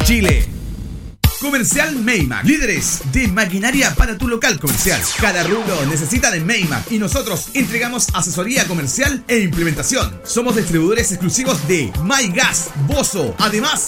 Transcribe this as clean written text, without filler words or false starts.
Chile. Comercial Maymac, líderes de maquinaria para tu local comercial. Cada rubro necesita de Maymac y nosotros entregamos asesoría comercial e implementación. Somos distribuidores exclusivos de MyGas, Bozo. Además,